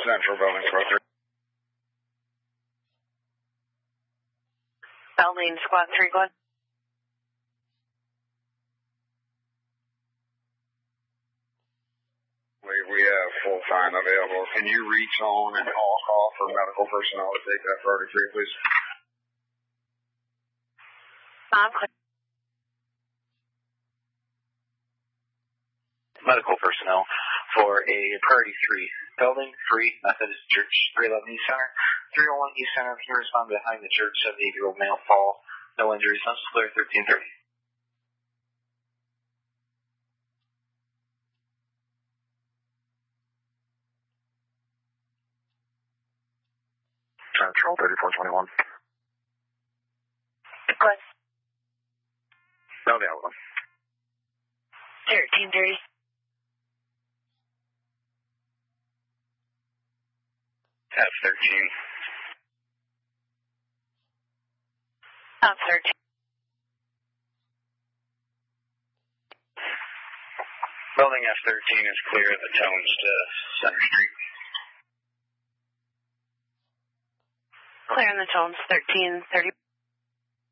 Central Building, Squad 3. Building, Squad 3, go ahead. We have full time available. Can you rezone and call for medical personnel to take that priority 3, please? Clear. Medical personnel for a priority 3. Building 3, Methodist Church, 311 East Center. 301 East Center, can you respond behind the church, 78-year-old male fall, no injuries, census clear, 1330. Central 3421. Go ahead. No, the other one. 1330. F13. F13. Building F13 is clear at the Tones to Center Street. Clear in the Tones, 1330.